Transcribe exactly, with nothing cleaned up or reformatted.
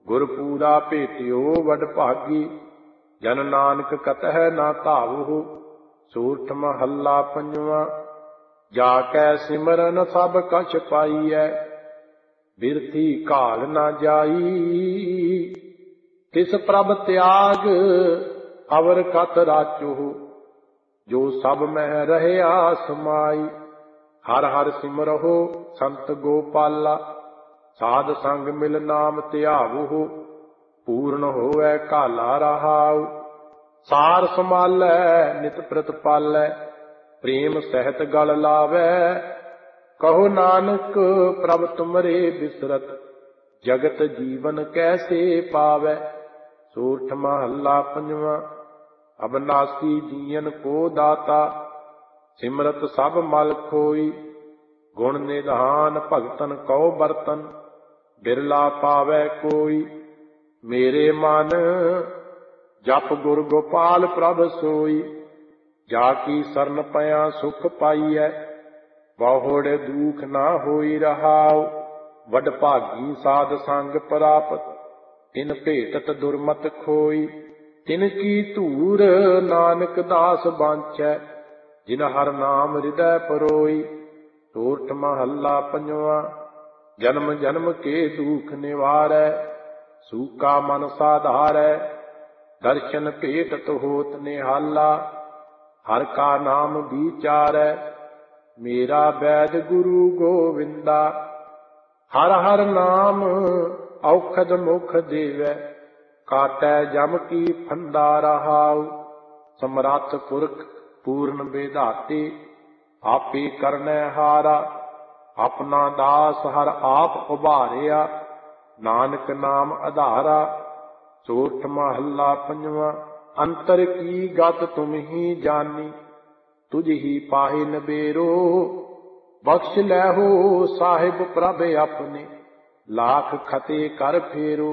ਗੁਰਪੂਰਾ ਭੇਟਿਓ ਵਡ ਭਾਗੀ, ਜਨ ਨਾਨਕ ਕਤਹਿ ਨਾ ਧਾਵਹੁ। ਸੂਰਠ ਮਹੱਲਾ ਪੰਜਵਾਂ। ਜਾ ਕੈ ਸਿਮਰਨ ਸਭ ਕਛ ਪਾਈਐ, ਬਿਰਥੀ ਘਾਲ ਨਾ ਜਾਈ। ਤਿਸ ਪ੍ਰਭ ਤਿਆਗ ਅਵਰ ਕਤ ਰਾਚਹੁ, ਜੋ ਸਭ ਮਹਿ ਰਹਿਆ ਸਮਾਈ। ਹਰ ਹਰ ਸਿਮਰਹੁ ਸੰਤ ਗੋਪਾਲਾ, ਸਾਧ ਸੰਗ ਮਿਲ ਨਾਮ ਧਿਆਵਹੁ। ਪੂਰਨ ਹੋਵੈ ਘਾਲਾ ਰਹਾਉ, ਸਾਰ ਸੰਭਾਲੈ ਨਿਤ ਪ੍ਰਤਪਾਲੈ। ਪ੍ਰੇਮ ਸਹਿਤ ਗਲ ਲਾਵੈ, ਕਹੋ ਨਾਨਕ ਪ੍ਰਭ ਤੁਮਰੇ ਬਿਸਰਤ। ਜਗਤ ਜੀਵਨ ਕੈਸੇ ਪਾਵੈ। ਸੂਰਠ ਮਹੱਲਾ ਪੰਜਵਾਂ। ਅਬਨਾਸੀ ਜੀਅਨ ਕੋ ਦਾਤਾ, ਸਿਮਰਤ ਸਭ ਮਲ ਖੋਈ। ਗੁਣ ਨਿਧਾਨ ਭਗਤਨ ਕਉ ਬਰਤਨ, ਬਿਰਲਾ ਪਾਵੈ ਕੋਈ। ਮੇਰੇ ਮਨ ਜਪ ਗੁਰ ਗੋਪਾਲ ਪ੍ਰਭ ਸੋਈ, ਜਾ ਕੀ ਸਰਨ ਪਿਆ ਸੁਖ ਪਾਈਐ। ਬਹੁੜ ਦੁਖ ਨਾ ਹੋਈ ਰਹਾਉ, ਵਡ ਭਾਗੀ ਸਾਧ ਸੰਗ ਪ੍ਰਾਪਤ। ਤਿਨ ਭੇਟਤ ਦੁਰਮਤ ਖੋਈ, ਤਿਨ ਕੀ ਧੂਰ ਨਾਨਕ ਦਾਸ ਬਾਂਛੈ। ਜਿਨ ਹਰ ਨਾਮ ਹਿਰਦੈ ਪਰੋਈ। ਸੂਰਠ ਮਹੱਲਾ ਪੰਜਵਾਂ। ਜਨਮ ਜਨਮ ਕੇ ਦੁਖ ਨਿਵਾਰੈ, ਸੂਕਾ ਮਨ ਸਾਧਾਰੈ। ਦਰਸ਼ਨ ਭੇਟਤ ਹੋਤ ਨਿਹਾਲਾ, ਹਰ ਕਾ ਨਾਮ ਵਿਚਾਰੈ। ਮੇਰਾ ਵੈਦ ਗੁਰੂ ਗੋਵਿੰਦਾ, ਹਰ ਹਰ ਨਾਮ ਔਖਦ ਮੁਖ ਦੇਵੈ। ਕਾਟੈ ਜਮ ਕੀ ਫੰਦਾ ਰਹਾਉ, ਸਮਰੱਥ ਪੁਰਖ ਪੂਰਨ ਵਿਧਾਤੇ। ਆਪੇ ਕਰਨੈ ਹਾਰਾ, ਆਪਣਾ ਦਾਸ ਹਰ ਆਪ ਉਭਾਰਿਆ। ਨਾਨਕ ਨਾਮ ਆਧਾਰਾ। ਸੂਰਠ ਮਹੱਲਾ ਪੰਜਵਾਂ। ਅੰਤਰ ਕੀ ਗਤ ਤੁਮ ਹੀ ਜਾਨੀ, ਤੁਝ ਹੀ ਪਾਹਿ ਨਬੇਰੋ। ਬਖਸ਼ ਲੈਹੋ ਸਾਹਿਬ ਪ੍ਰਭ ਆਪਣੇ, ਲਾਖ ਖਤੇ ਕਰ ਫੇਰੋ।